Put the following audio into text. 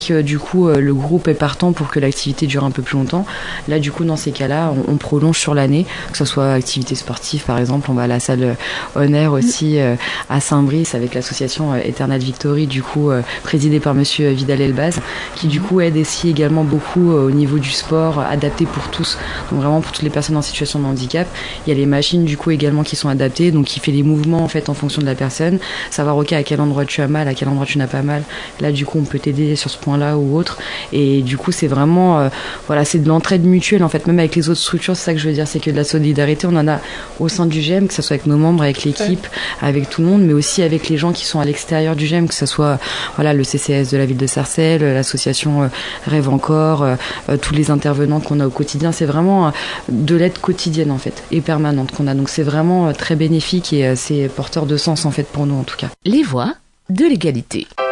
Du coup, le groupe est partant pour que l'activité dure un peu plus longtemps. Là, du coup, dans ces cas-là, on prolonge sur l'année, que ce soit activité sportive, par exemple. On va à la salle Honor aussi à Saint-Brice avec l'association Eternal Victory, du coup, présidée par Monsieur Vidal-Elbaz, qui du coup aide aussi également beaucoup au niveau du sport adapté pour tous. Donc vraiment pour toutes les personnes en situation de handicap. Il y a les machines du coup également qui sont adaptées, donc qui fait les mouvements en fait en fonction de la personne. Savoir ok à quel endroit tu as mal, à quel endroit tu n'as pas mal. Là, du coup, on peut t'aider sur ce point là ou autre, et du coup c'est vraiment voilà, c'est de l'entraide mutuelle en fait, même avec les autres structures. C'est ça que je veux dire, c'est que de la solidarité on en a au sein du GEM, que ce soit avec nos membres, avec l'équipe, avec tout le monde, mais aussi avec les gens qui sont à l'extérieur du GEM, que ce soit voilà, le CCS de la ville de Sarcelles, l'association Rêve Encore, tous les intervenants qu'on a au quotidien. C'est vraiment de l'aide quotidienne en fait et permanente qu'on a, donc c'est vraiment très bénéfique et c'est porteur de sens en fait pour nous en tout cas. Les voix de l'égalité.